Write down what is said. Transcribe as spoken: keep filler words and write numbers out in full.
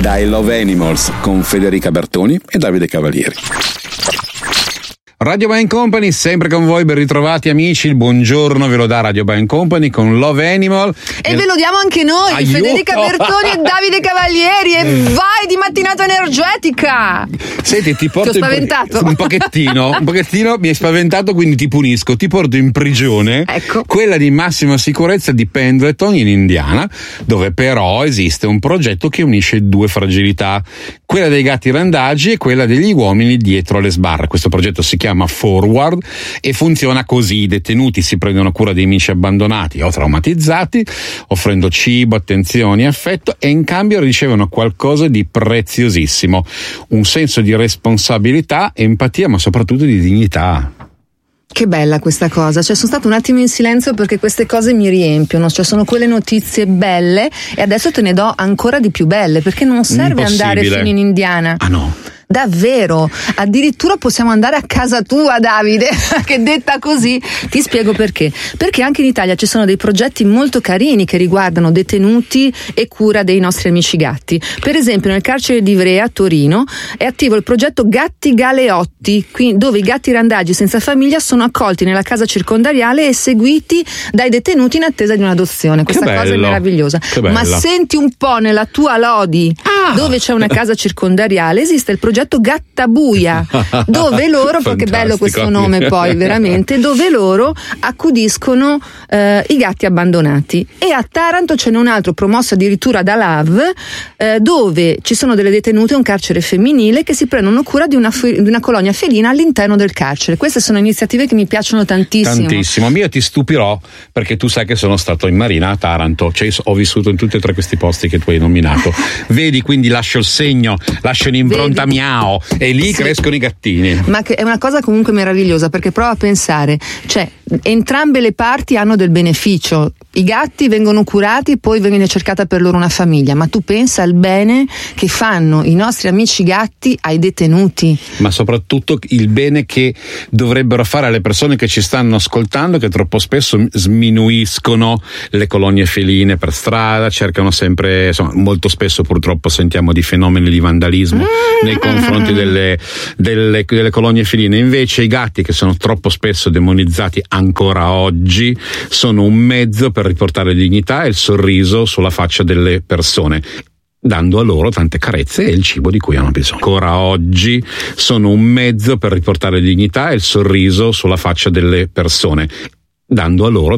dai Love Animals con Federica Bertoni e Davide Cavalieri. Radio Band Company, sempre con voi, ben ritrovati amici, il buongiorno ve lo dà Radio Band Company con Love Animal. E, e ve lo diamo anche noi, Aiuto. Federica Bertoni e Davide Cavalieri, e vai di mattinata energetica! Senti, ti porto ti ho spaventato. In, un pochettino, un pochettino mi hai spaventato, quindi ti punisco, ti porto in prigione, ecco. Quella di massima sicurezza di Pendleton in Indiana, dove però esiste un progetto che unisce due fragilità, quella dei gatti randagi e quella degli uomini dietro le sbarre. Questo progetto si chiama Forward e funziona così: i detenuti si prendono cura dei amici abbandonati o traumatizzati, offrendo cibo, attenzioni, affetto, e in cambio ricevono qualcosa di preziosissimo: un senso di responsabilità, empatia, ma soprattutto di dignità. Che bella questa cosa, cioè sono stato un attimo in silenzio perché queste cose mi riempiono, cioè sono quelle notizie belle e adesso te ne do ancora di più belle, perché non serve andare fino in Indiana. Ah no? Davvero, addirittura possiamo andare a casa tua, Davide, che detta così ti spiego perché. Perché anche in Italia ci sono dei progetti molto carini che riguardano detenuti e cura dei nostri amici gatti. Per esempio nel carcere di Ivrea, Torino, è attivo il progetto Gatti Galeotti, dove i gatti randagi senza famiglia sono accolti nella casa circondariale e seguiti dai detenuti in attesa di un'adozione. Questa che cosa è meravigliosa. Ma senti un po' nella tua Lodi, ah. dove c'è una casa circondariale, esiste il progetto Gattabuia, dove loro, che bello questo nome poi veramente, dove loro accudiscono eh, i gatti abbandonati. E a Taranto c'è un altro promosso addirittura da Love, eh, dove ci sono delle detenute, un carcere femminile, che si prendono cura di una, di una colonia felina all'interno del carcere. Queste sono iniziative che mi piacciono tantissimo. Tantissimo. Io ti stupirò perché tu sai che sono stato in Marina a Taranto, cioè ho vissuto in tutti e tre questi posti che tu hai nominato. Vedi, quindi lascio il segno, lascio un'impronta mia. E lì sì. Crescono i gattini. Ma che è una cosa comunque meravigliosa, perché prova a pensare, cioè entrambe le parti hanno del beneficio. I gatti vengono curati, poi viene cercata per loro una famiglia, ma tu pensa al bene che fanno i nostri amici gatti ai detenuti. Ma soprattutto il bene che dovrebbero fare alle persone che ci stanno ascoltando, che troppo spesso sminuiscono le colonie feline per strada, cercano sempre, insomma, molto spesso purtroppo sentiamo di fenomeni di vandalismo mm. nei confronti delle, delle, delle colonie feline. Invece i gatti, che sono troppo spesso demonizzati ancora oggi, sono un mezzo per riportare dignità e il sorriso sulla faccia delle persone, dando a loro tante carezze e il cibo di cui hanno bisogno. Ancora oggi sono un mezzo per riportare dignità e il sorriso sulla faccia delle persone, dando a loro